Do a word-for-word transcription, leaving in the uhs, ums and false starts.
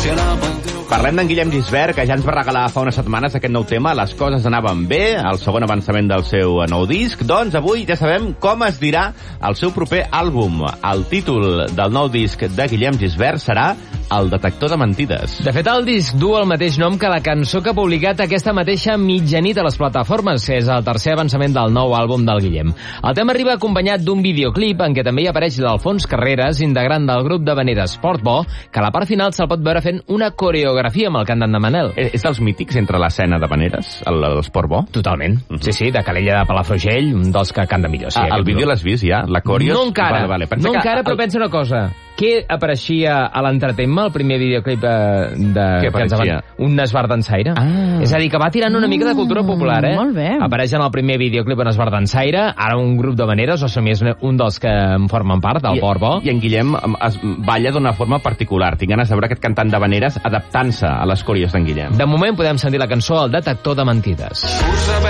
Parlem d'en Guillem Gisbert, que ja ens va regalar fa unes setmanes aquest nou tema, Les coses anaven bé, el segon avançament del seu nou disc. Doncs avui ja sabem com es dirà el seu proper àlbum. El títol del nou disc de Guillem Gisbert serà El detector de mentides. De fet, el disc du el mateix nom que la cançó que ha publicat aquesta mateixa mitjanit a les plataformes. És el tercer avançament del nou àlbum del Guillem. El tema arriba acompanyat d'un videoclip en què també hi apareix l'Alfons Carreras, integrant del grup de Veneres Portbó, que a la part final se'l pot veure fent una coreografia amb el cantant de Manel. És dels mítics entre l'escena de Veneres, l'Esport Bo? Totalment. Uh -huh. Sí, sí, de Calella de Palafrugell, un dels que canta millor. Sí, ah, el vídeo l'has vist ja? La coreo... No encara, vale, vale. no que encara, però el... pensa una cosa. Què apareixia a l'Entretenme, el primer videoclip eh, de... Què apareixia? Un esbardansaire. Ah. És a dir, que va tirant una mica de cultura popular, eh? Molt bé. Apareix en el primer videoclip en esbardansaire, ara un grup de Veneres, o sigui, és un dels que en formen part, del Portbó. I en Guillem es balla d'una forma particular. Tinc ganes de veure aquest cantant de Veneres adaptant-se a les coreos d'en Guillem. De moment podem sentir la cançó El detector de mentides.